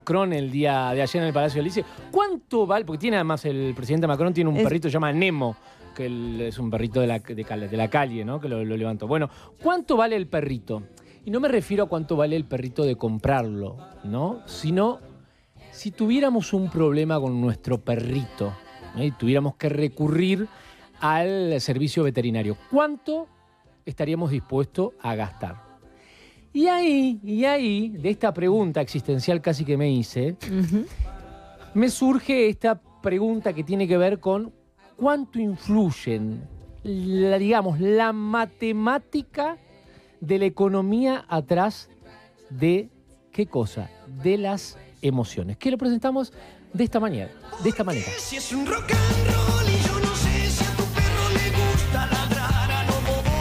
Macron el día de ayer en el Palacio del Elíseo. ¿Cuánto vale? Porque tiene además el presidente Macron tiene un perrito que se llama Nemo, que es un perrito de la calle, ¿no? Que lo levantó. Bueno, ¿cuánto vale el perrito? Y no me refiero a cuánto vale el perrito de comprarlo, ¿no? Sino si tuviéramos un problema con nuestro perrito, ¿no? Y tuviéramos que recurrir al servicio veterinario, ¿cuánto estaríamos dispuestos a gastar? Y ahí, de esta pregunta existencial casi que me hice, me surge esta pregunta que tiene que ver con cuánto influyen, la matemática de la economía atrás de, ¿qué cosa? De las emociones. Que lo presentamos de esta manera. Si es un rock and roll y yo no sé si a tu perro le gusta ladrar a lo bobo.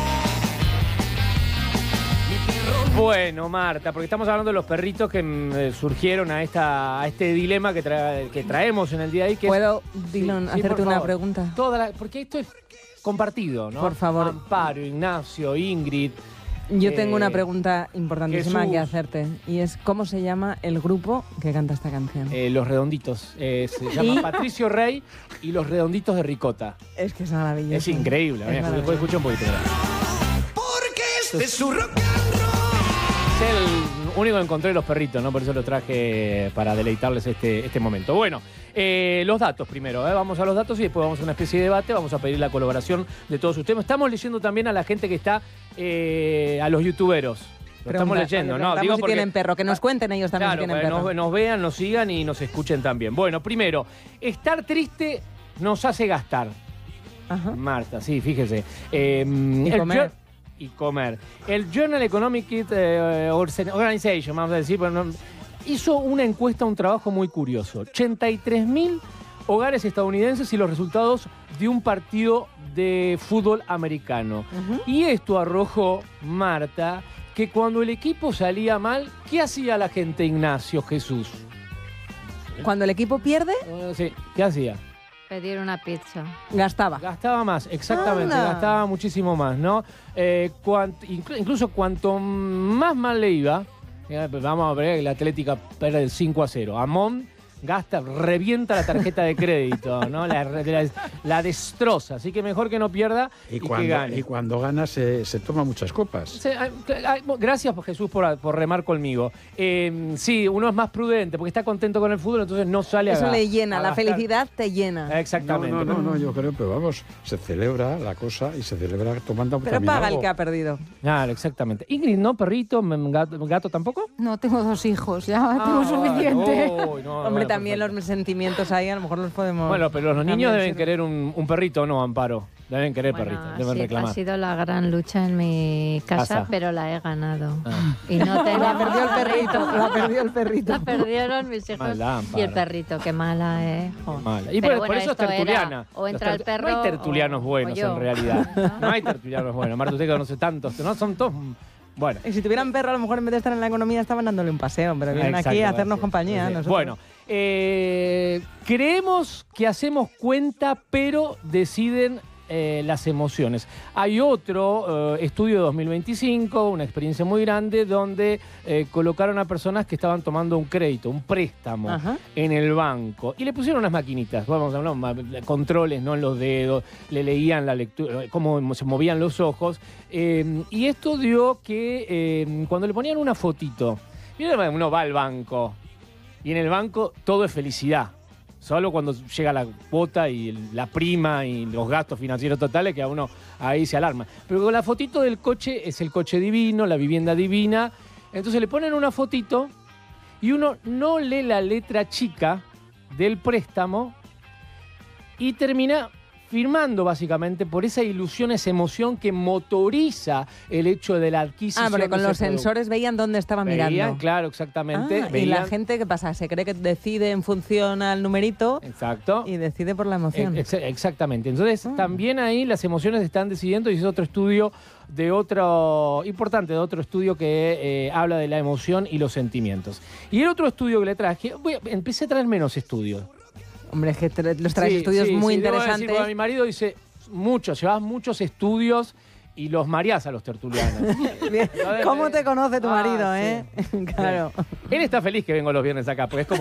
Bueno, Marta, porque estamos hablando de los perritos que surgieron a este dilema que traemos en el día de hoy. Que ¿Puedo, Dylan, hacerte una pregunta? Porque esto es compartido, ¿no? Por favor. Amparo, Ignacio, Ingrid. Yo tengo una pregunta importantísima Jesús. que hacerte. Y es, ¿cómo se llama el grupo que canta esta canción? Los Redonditos. Se llama Patricio Rey y Los Redonditos de Ricota. Es que es maravilloso. Es increíble. Después escucha un poquito. Porque este es su rock and roll. Es el único que encontré de los perritos, ¿no? Por eso lo traje para deleitarles este momento. Bueno, los datos primero, ¿eh? Vamos a los datos y después vamos a una especie de debate. Vamos a pedir la colaboración de todos ustedes. Estamos leyendo también a la gente que está, a los youtuberos. Lo estamos leyendo, ¿no? Digo si tienen perro, que nos cuenten ellos también, claro, si tienen perro. Nos vean, nos sigan y nos escuchen también. Bueno, primero, estar triste nos hace gastar. Ajá. Marta, sí, fíjese. Y comer. El Journal Economic Organization, vamos a decir, hizo una encuesta, un trabajo muy curioso. 83.000 hogares estadounidenses y los resultados de un partido de fútbol americano. Y esto arrojó, Marta, que cuando el equipo salía mal, ¿qué hacía la gente, Ignacio, Jesús? Cuando el equipo pierde, Sí, ¿qué hacía? Pedir una pizza. gastaba. Gastaba más, exactamente, Anda. gastaba muchísimo más, ¿no? Incluso cuanto más mal le iba, vamos a ver que la Atlética pierde 5-0. Amón revienta la tarjeta de crédito, ¿no? La destroza, así que mejor que no pierda y que gane. Y cuando gana se toma muchas copas. Gracias, Jesús, por remar conmigo. Sí, uno es más prudente porque está contento con el fútbol, entonces no sale Eso a le llena, a la gastar. felicidad te llena. Exactamente. No, yo creo, pero vamos, se celebra la cosa y se celebra tomando Pero también paga algo. el que ha perdido. Claro, exactamente. Ingrid, ¿no? Perrito, gato tampoco. No, tengo 2 hijos, ya tengo suficiente. Hombre, también los sentimientos ahí a lo mejor los podemos... Bueno, pero los niños también deben sirve. querer un perrito, ¿no, Amparo? Deben querer perrito, deben reclamar. Ha sido la gran lucha en mi casa, pero la he ganado. Y no tengo... La perdió el perrito, la perdió el perrito. La perdieron mis hijos. Maldad, Amparo. Y el perrito, qué mala, ¿eh? Jo. Mala. Y Pero por bueno, eso es esto tertuliana. era, o entra el perro, No hay tertulianos o buenos yo. en realidad. No hay tertulianos buenos. Marta, usted que conoce tantos, ¿no? Son todos... Bueno. Y si tuvieran perro, a lo mejor en vez de estar en la economía estaban dándole un paseo, pero vienen aquí a hacernos compañía. Sí. Nosotros. Bueno, creemos que hacemos cuenta, pero deciden las emociones. Hay otro estudio de 2025, una experiencia muy grande, donde colocaron a personas que estaban tomando un crédito, un préstamo en el banco, y le pusieron unas maquinitas, vamos a hablar, controles, ¿no? En los dedos, le leían la lectura, cómo se movían los ojos, y esto dio que cuando le ponían una fotito, uno va al banco, y en el banco todo es felicidad. Solo cuando llega la cuota y la prima y los gastos financieros totales que a uno ahí se alarma. Pero con la fotito del coche es el coche divino, la vivienda divina. Entonces le ponen una fotito y uno no lee la letra chica del préstamo y termina firmando básicamente por esa ilusión, esa emoción que motoriza el hecho de la adquisición. porque con de los ese producto. sensores veían dónde estaban mirando. Claro, exactamente. Y la gente, ¿qué pasa? Se cree que decide en función al numerito. Exacto. Y decide por la emoción. Exactamente. Entonces, también ahí las emociones están decidiendo, y es otro estudio de otro estudio que habla de la emoción y los sentimientos. Y el otro estudio que le traje, empecé a traer menos estudios. Hombre, es que los traes estudios muy debo interesantes. decir, mi marido dice llevas muchos estudios y los mareás a los tertulianos. ¿Cómo te conoce tu marido, sí. Claro. Él está feliz que vengo los viernes acá, porque es como